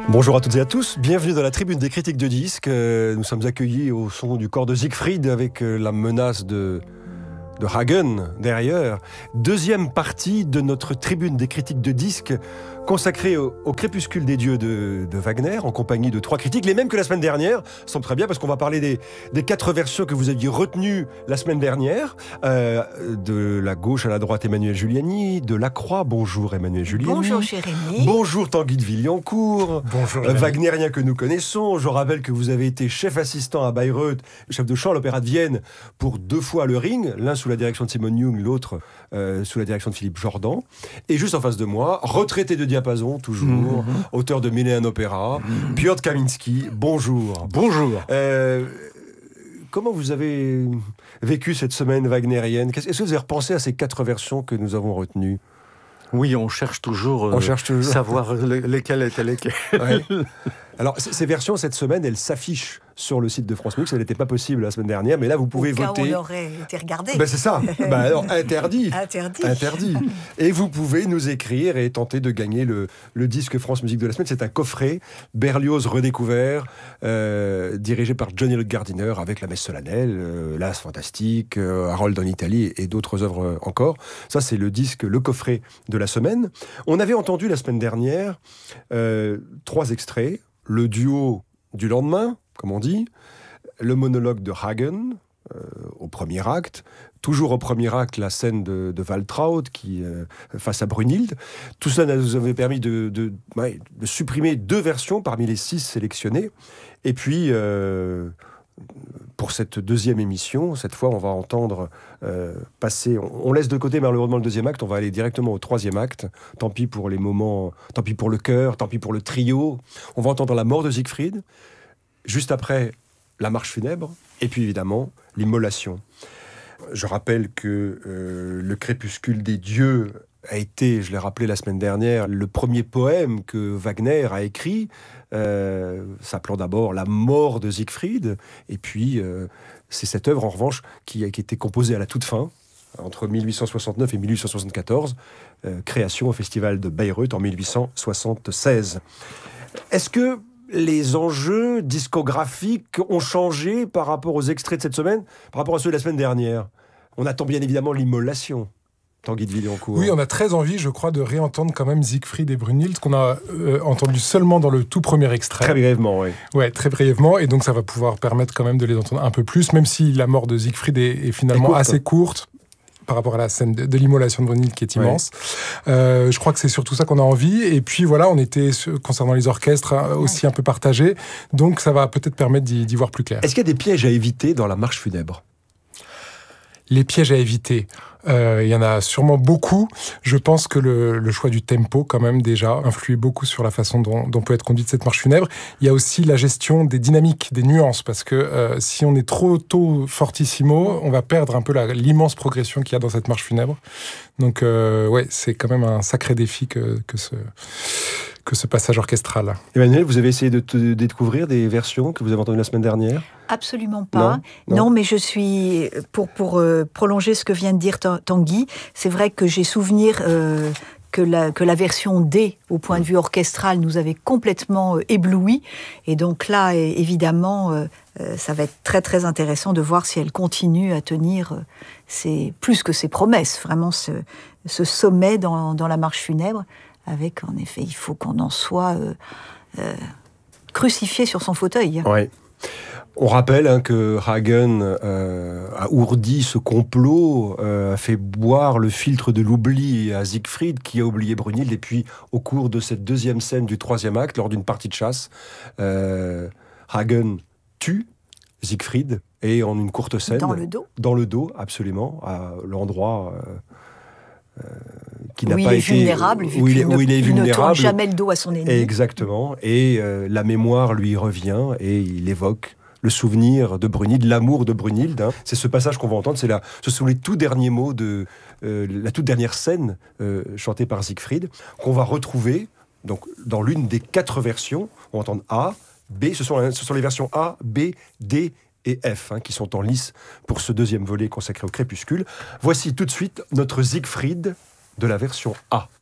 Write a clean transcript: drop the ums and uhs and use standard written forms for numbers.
Bonjour à toutes et à tous, bienvenue dans la tribune des critiques de disques. Nous sommes accueillis au son du corps de Siegfried avec la menace de Hagen derrière. Deuxième partie de notre tribune des critiques de disques consacrée au crépuscule des dieux de Wagner en compagnie de 3 critiques, les mêmes que la semaine dernière. Ça tombe très bien parce qu'on va parler des 4 versions que vous aviez retenues la semaine dernière. De la gauche à la droite, Emmanuel Giuliani, de la Croix. Bonjour Emmanuel Giuliani. Bonjour Jérémy. Bonjour Tanguy de Villancourt. Bonjour Wagnerien que nous connaissons. Je rappelle que vous avez été chef assistant à Bayreuth, chef de chant à l'Opéra de Vienne pour 2 fois le Ring, l'un sous la direction de Simone Young, l'autre sous la direction de Philippe Jordan. Et juste en face de moi, retraité de diapason, toujours, auteur de 1001 opéras, Piotr Kaminski. Bonjour. Bonjour. Comment vous avez vécu cette semaine wagnérienne ? Est-ce que vous avez repensé à ces 4 versions que nous avons retenues ? Oui, on cherche toujours, savoir lesquelles étaient lesquelles. Ouais. Alors, ces versions, cette semaine, elles s'affichent sur le site de France Musique. Ça n'était pas possible la semaine dernière, mais là, vous pouvez voter. On aurait été regardé. C'est ça. Alors, interdit. Interdit. Et vous pouvez nous écrire et tenter de gagner le disque France Musique de la semaine. C'est un coffret Berlioz redécouvert, dirigé par Johnny Le Gardiner, avec La Messe solennelle, L'As fantastique, Harold en Italie et d'autres œuvres encore. Ça, c'est le disque, le coffret de la semaine. On avait entendu la semaine dernière 3 extraits. Le duo du lendemain, comme on dit, le monologue de Hagen au premier acte, toujours au premier acte la scène de Waltraud qui face à Brunhilde. Tout ça nous avait permis de supprimer 2 versions parmi les 6 sélectionnées. Et puis, pour cette deuxième émission, cette fois, on va entendre passer... On laisse de côté malheureusement le 2e acte, on va aller directement au 3e acte. Tant pis pour les moments, tant pis pour le chœur, tant pis pour le trio. On va entendre la mort de Siegfried, juste après la marche funèbre, et puis évidemment l'immolation. Je rappelle que le crépuscule des dieux a été, je l'ai rappelé la semaine dernière, le premier poème que Wagner a écrit, s'appelant d'abord La mort de Siegfried, et puis c'est cette œuvre en revanche qui a été composée à la toute fin, entre 1869 et 1874, création au festival de Bayreuth en 1876. Est-ce que les enjeux discographiques ont changé par rapport aux extraits de cette semaine, par rapport à ceux de la semaine dernière ? On attend bien évidemment l'immolation. Tanguy de Villancourt. Oui, on a très envie, je crois, de réentendre quand même Siegfried et Brunhilde, qu'on a entendu seulement dans le tout premier extrait. Très brièvement, oui. Ouais, très brièvement, et donc ça va pouvoir permettre quand même de les entendre un peu plus, même si la mort de Siegfried est finalement assez courte par rapport à la scène de l'immolation de Brunhilde qui est immense. Ouais. Je crois que c'est surtout ça qu'on a envie. Et puis voilà, on était, concernant les orchestres, aussi un peu partagés, donc ça va peut-être permettre d'y voir plus clair. Est-ce qu'il y a des pièges à éviter dans la marche funèbre ? Les pièges à éviter, il y en a sûrement beaucoup. Je pense que le choix du tempo, quand même, déjà, influe beaucoup sur la façon dont peut être conduite cette marche funèbre. Il y a aussi la gestion des dynamiques, des nuances, parce que si on est trop tôt fortissimo, on va perdre un peu l'immense progression qu'il y a dans cette marche funèbre. Donc, c'est quand même un sacré défi que ce passage orchestral. Emmanuel, vous avez essayé de découvrir des versions que vous avez entendues la semaine dernière ? Absolument pas. Non, mais je suis... Pour prolonger ce que vient de dire Tanguy, c'est vrai que j'ai souvenir que la version D, au point de vue orchestral, nous avait complètement éblouis. Et donc là, évidemment, ça va être très, très intéressant de voir si elle continue à tenir plus que ses promesses. Vraiment, ce sommet dans la marche funèbre. Avec, en effet, il faut qu'on en soit crucifié sur son fauteuil. Oui. On rappelle que Hagen a ourdi ce complot, a fait boire le filtre de l'oubli à Siegfried, qui a oublié Brunhilde, et puis au cours de cette deuxième scène du 3e acte, lors d'une partie de chasse, Hagen tue Siegfried, et en une courte scène... Dans le dos ? Dans le dos, absolument, à l'endroit... où il est vulnérable, où il ne tourne jamais le dos à son ennemi. Exactement, et la mémoire lui revient, et il évoque le souvenir de Brunhilde, l'amour de Brunhilde. C'est ce passage qu'on va entendre, ce sont les tout derniers mots de la toute dernière scène chantée par Siegfried, qu'on va retrouver donc, dans l'une des 4 versions. On va entendre A, B, ce sont les versions A, B, D et F, qui sont en lice pour ce deuxième volet consacré au crépuscule. Voici tout de suite notre Siegfried de la version A.